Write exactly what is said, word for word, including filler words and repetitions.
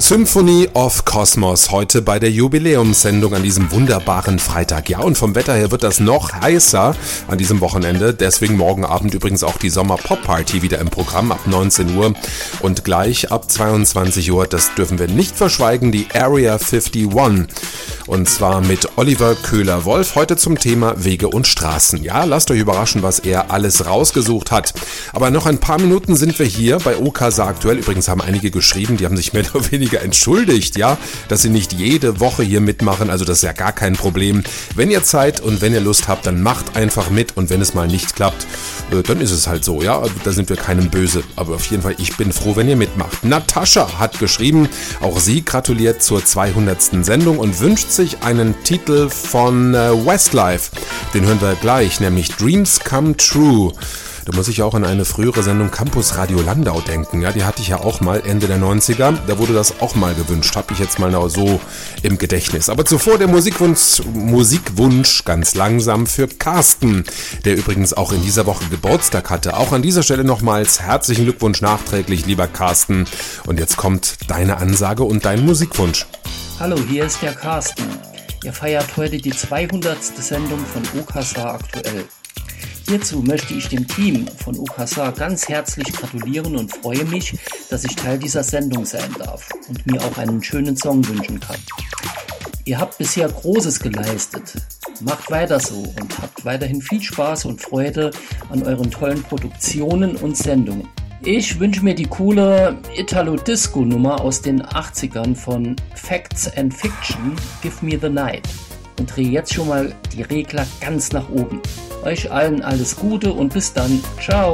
Symphony of Cosmos heute bei der Jubiläumssendung an diesem wunderbaren Freitag. Ja, und vom Wetter her wird das noch heißer an diesem Wochenende. Deswegen morgen Abend übrigens auch die Sommer-Pop-Party wieder im Programm ab neunzehn Uhr. Und gleich ab zweiundzwanzig Uhr, das dürfen wir nicht verschweigen, die Area einundfünfzig. Und zwar mit Oliver Köhler-Wolf heute zum Thema Wege und Straßen. Ja, lasst euch überraschen, was er alles rausgesucht hat. Aber noch ein paar Minuten sind wir hier bei O K S A aktuell. Übrigens haben einige geschrieben, die haben sich mehr oder weniger entschuldigt, ja, dass sie nicht jede Woche hier mitmachen. Also das ist ja gar kein Problem. Wenn ihr Zeit und wenn ihr Lust habt, dann macht einfach mit. Und wenn es mal nicht klappt, dann ist es halt so, ja. Da sind wir keinem böse. Aber auf jeden Fall, ich bin froh, wenn ihr mitmacht. Natascha hat geschrieben, auch sie gratuliert zur zweihundertsten Sendung und wünscht sich einen Titel von Westlife. Den hören wir gleich, nämlich Dreams Come True. Da muss ich auch an eine frühere Sendung Campus Radio Landau denken. Ja, die hatte ich ja auch mal Ende der neunziger. Da wurde das auch mal gewünscht. Habe ich jetzt mal noch so im Gedächtnis. Aber zuvor der Musikwunsch, Musikwunsch ganz langsam für Carsten, der übrigens auch in dieser Woche Geburtstag hatte. Auch an dieser Stelle nochmals herzlichen Glückwunsch nachträglich, lieber Carsten. Und jetzt kommt deine Ansage und dein Musikwunsch. Hallo, hier ist der Carsten. Ihr feiert heute die zweihundertste Sendung von O K S A aktuell. Hierzu möchte ich dem Team von O K S A ganz herzlich gratulieren und freue mich, dass ich Teil dieser Sendung sein darf und mir auch einen schönen Song wünschen kann. Ihr habt bisher Großes geleistet. Macht weiter so und habt weiterhin viel Spaß und Freude an euren tollen Produktionen und Sendungen. Ich wünsche mir die coole Italo-Disco-Nummer aus den achtzigern von Facts and Fiction, Give Me the Night. Und drehe jetzt schon mal die Regler ganz nach oben. Euch allen alles Gute und bis dann. Ciao.